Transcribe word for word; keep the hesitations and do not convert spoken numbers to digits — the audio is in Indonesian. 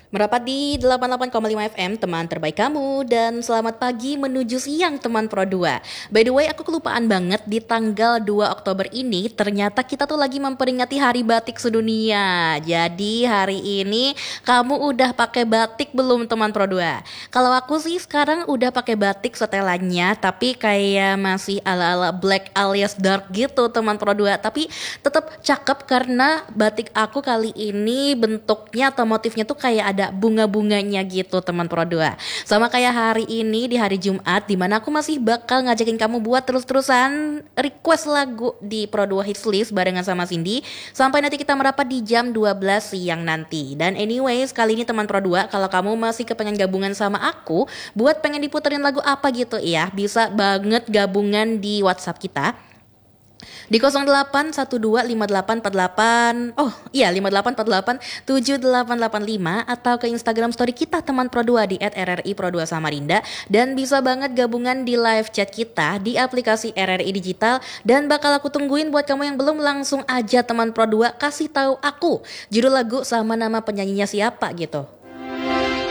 Merapat di delapan puluh delapan koma lima F M, teman terbaik kamu, dan selamat pagi menuju siang teman Pro dua. By the way, aku kelupaan banget di tanggal dua Oktober ini, ternyata kita tuh lagi memperingati Hari Batik Sedunia. Jadi hari ini kamu udah pakai batik belum teman Pro dua? Kalau aku sih sekarang udah pakai batik setelannya, tapi kayak masih ala-ala black alias dark gitu teman Pro dua. Tapi tetap cakep karena batik aku kali ini bentuknya atau motifnya tuh kayak ada bunga-bunganya gitu teman Pro dua. Sama kayak hari ini di hari Jumat dimana aku masih bakal ngajakin kamu buat terus-terusan request lagu di Pro dua Hits List barengan sama Cindy sampai nanti kita merapat di jam dua belas siang nanti. Dan anyways, kali ini teman Pro dua, kalau kamu masih kepengen gabungan sama aku buat pengen diputerin lagu apa gitu ya, bisa banget gabungan di WhatsApp kita di nol delapan satu dua lima delapan empat delapan, oh iya lima delapan empat delapan tujuh delapan delapan lima, atau ke Instagram story kita teman Pro dua di et er er i pro dua Samarinda. Dan bisa banget gabungan di live chat kita di aplikasi R R I Digital. Dan bakal aku tungguin buat kamu yang belum, langsung aja teman Pro dua kasih tahu aku judul lagu sama nama penyanyinya siapa gitu.